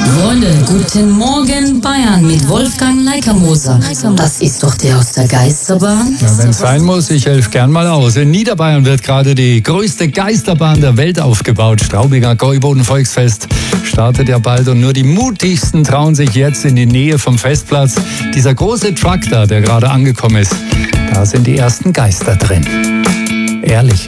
Freunde, guten Morgen Bayern mit Wolfgang Leikamoser. Das ist doch der aus der Geisterbahn. Ja, wenn es sein muss, ich helfe gern mal aus. In Niederbayern wird gerade die größte Geisterbahn der Welt aufgebaut. Straubinger Gäuboden-Volksfest startet ja bald und nur die mutigsten trauen sich jetzt in die Nähe vom Festplatz. Dieser große Truck da, der gerade angekommen ist, da sind die ersten Geister drin. Ehrlich.